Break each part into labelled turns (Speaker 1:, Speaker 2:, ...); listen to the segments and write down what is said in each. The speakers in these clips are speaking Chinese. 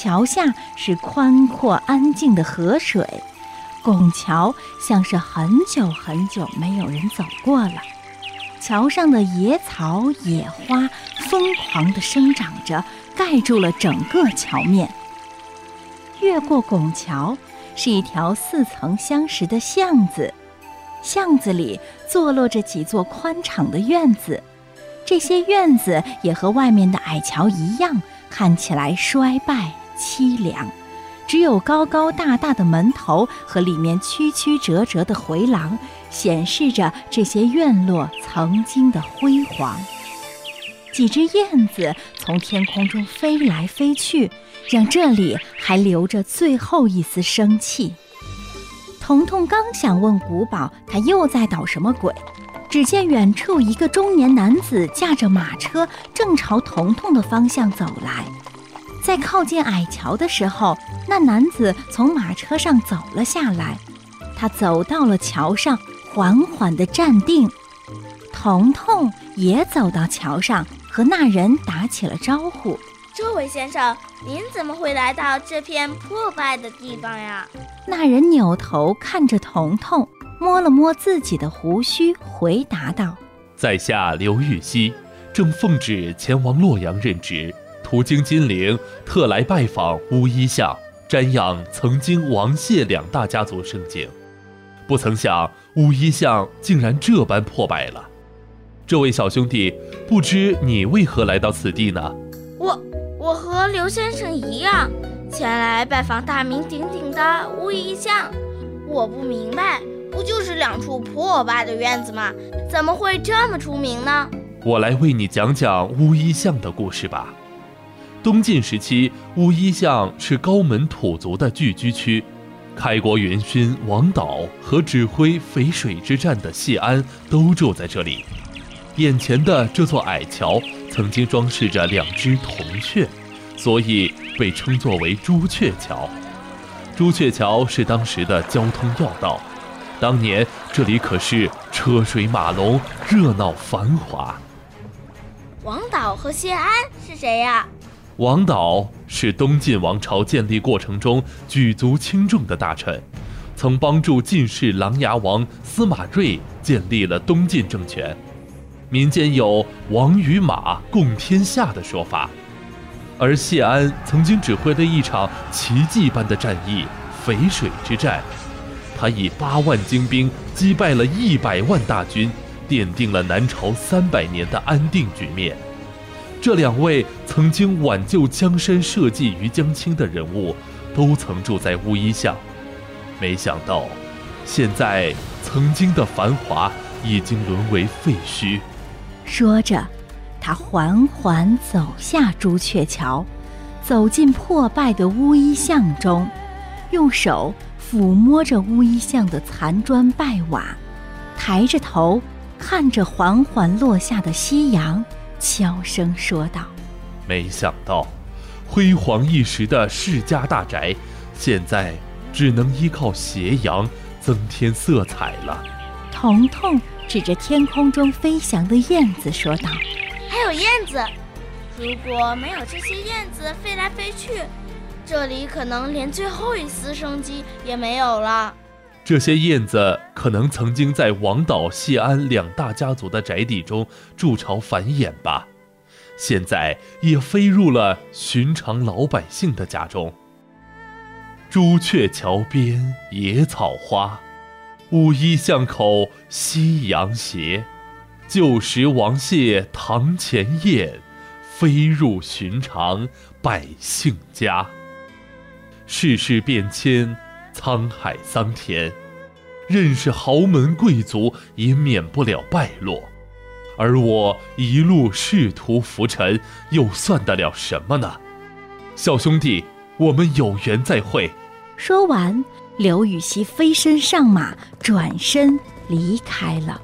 Speaker 1: 桥下是宽阔安静的河水，拱桥像是很久很久没有人走过了。桥上的野草野花疯狂地生长着，盖住了整个桥面。越过拱桥是一条4层相识的巷子，巷子里坐落着几座宽敞的院子，这些院子也和外面的矮桥一样，看起来衰败凄凉，只有高高大大的门头和里面曲曲折折的回廊，显示着这些院落曾经的辉煌。几只燕子从天空中飞来飞去，让这里还留着最后一丝生气。彤彤刚想问古堡他又在捣什么鬼，只见远处一个中年男子驾着马车正朝彤彤的方向走来。在靠近矮桥的时候，那男子从马车上走了下来，他走到了桥上，缓缓地站定。彤彤也走到桥上，和那人打起了招呼。
Speaker 2: 这位先生，您怎么会来到这片破败的地方呀？
Speaker 1: 那人扭头看着彤彤，摸了摸自己的胡须，回答道：
Speaker 3: 在下刘禹锡，正奉旨前往洛阳任职，途经金陵，特来拜访乌衣巷，瞻仰曾经王谢2大家族盛景。不曾想乌衣巷竟然这般破败了。这位小兄弟，不知你为何来到此地呢？
Speaker 2: 我和刘先生一样，前来拜访大名鼎鼎的乌衣巷。我不明白，不就是2处破败的院子吗？怎么会这么出名呢？
Speaker 3: 我来为你讲讲乌衣巷的故事吧。东晋时期，乌衣巷是高门土族的聚居区，开国元勋王导和指挥淝水之战的谢安都住在这里。眼前的这座矮桥曾经装饰着2只铜雀，所以被称作为朱雀桥。朱雀桥是当时的交通要道，当年这里可是车水马龙，热闹繁华。
Speaker 2: 王导和谢安是谁呀？
Speaker 3: 王导是东晋王朝建立过程中举足轻重的大臣，曾帮助晋室琅琊王司马睿建立了东晋政权。民间有王与马共天下的说法。而谢安曾经指挥了一场奇迹般的战役淝水之战，他以8万精兵击败了100万大军，奠定了南朝300年的安定局面。这2位曾经挽救江山社稷于江青的人物，都曾住在乌衣巷。没想到，现在曾经的繁华已经沦为废墟。
Speaker 1: 说着，他缓缓走下朱雀桥，走进破败的乌衣巷中，用手抚摸着乌衣巷的残砖败瓦，抬着头看着缓缓落下的夕阳，悄声说道：
Speaker 3: 没想到辉煌一时的世家大宅，现在只能依靠斜阳增添色彩了。
Speaker 1: 彤彤指着天空中飞翔的燕子说道：
Speaker 2: 还有燕子，如果没有这些燕子飞来飞去，这里可能连最后一丝生机也没有了。
Speaker 3: 这些燕子可能曾经在王导、谢安2大家族的宅邸中筑巢繁衍吧，现在也飞入了寻常老百姓的家中。朱雀桥边野草花，乌衣巷口夕阳斜。旧时王谢堂前燕，飞入寻常百姓家。世事变迁，沧海桑田，任是豪门贵族也免不了败落，而我一路仕途浮沉，又算得了什么呢？小兄弟，我们有缘再会。
Speaker 1: 说完，刘禹锡飞身上马，转身离开了。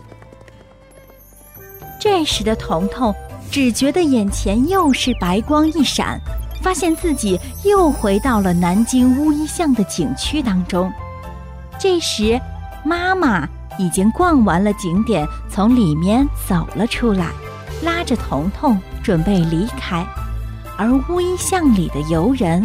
Speaker 1: 这时的彤彤只觉得眼前又是白光一闪，发现自己又回到了南京乌衣巷的景区当中。这时妈妈已经逛完了景点，从里面走了出来，拉着彤彤准备离开，而乌衣巷里的游人